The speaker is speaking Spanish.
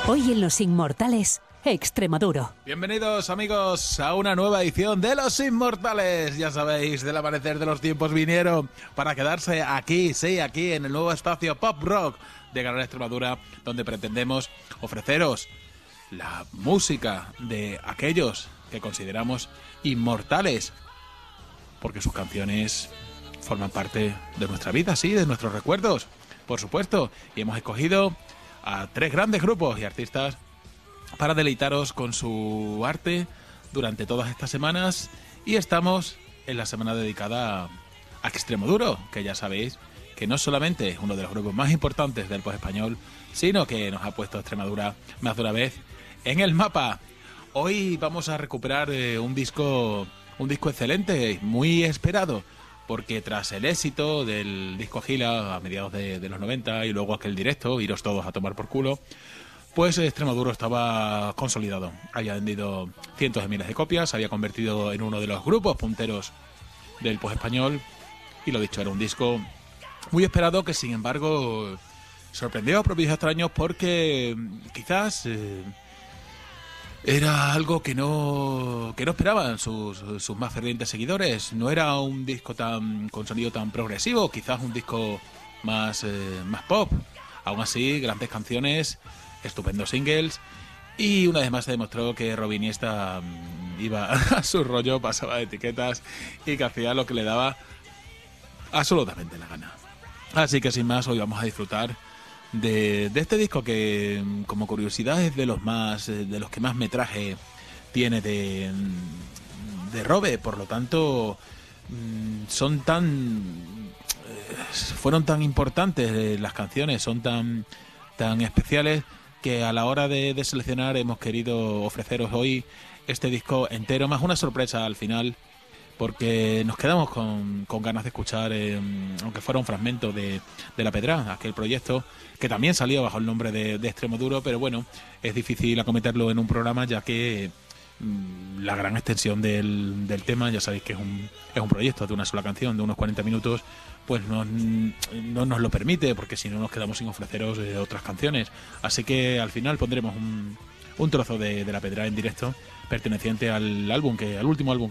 Hoy en Los Inmortales, Extremoduro. Bienvenidos amigos a una nueva edición de Los Inmortales. Ya sabéis, del amanecer de los tiempos vinieron para quedarse aquí, sí, aquí en el nuevo espacio Pop Rock de Canal Extremadura, donde pretendemos ofreceros la música de aquellos que consideramos inmortales, porque sus canciones forman parte de nuestra vida, sí, de nuestros recuerdos, por supuesto, y hemos escogido a tres grandes grupos y artistas para deleitaros con su arte durante todas estas semanas, y estamos en la semana dedicada a Extremoduro, que ya sabéis que no solamente es uno de los grupos más importantes del pop español, sino que nos ha puesto Extremadura más de una vez en el mapa. Hoy vamos a recuperar un disco excelente, muy esperado, porque tras el éxito del disco Agila a mediados de los 90 y luego aquel directo, Iros todos a tomar por culo, pues Extremoduro estaba consolidado. Había vendido cientos de miles de copias, se había convertido en uno de los grupos punteros del pop español, y lo dicho, era un disco muy esperado que sin embargo sorprendió a propios extraños, porque quizás era algo que no esperaban sus más fervientes seguidores. No era un disco con sonido tan progresivo, quizás un disco más pop. Aún así, grandes canciones, estupendos singles, y una vez más se demostró que Robin Iniesta iba a su rollo, pasaba de etiquetas y que hacía lo que le daba absolutamente la gana. Así que sin más, hoy vamos a disfrutar de este disco que, como curiosidad, es de los que más metraje tiene de Robe. Por lo tanto, fueron tan importantes las canciones, son tan especiales, que a la hora de seleccionar hemos querido ofreceros hoy este disco entero, más una sorpresa al final, porque nos quedamos con ganas de escuchar, aunque fuera un fragmento de La Pedra, aquel proyecto que también salió bajo el nombre de Extremoduro, pero bueno, es difícil acometerlo en un programa, ya que la gran extensión del tema, ya sabéis que es un proyecto de una sola canción, de unos 40 minutos, pues no nos lo permite, porque si no nos quedamos sin ofreceros otras canciones. Así que al final pondremos un trozo de La Pedra en directo, perteneciente al último álbum